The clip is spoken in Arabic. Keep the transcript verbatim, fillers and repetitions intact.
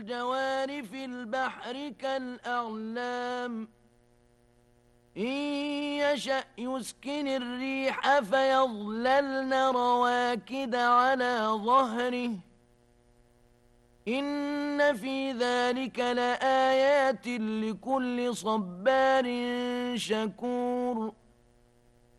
الجوار في البحر كالأعلام إن يشأ يسكن الريح فيظللن رواكد على ظهره إن في ذلك لآيات لكل صبار شكور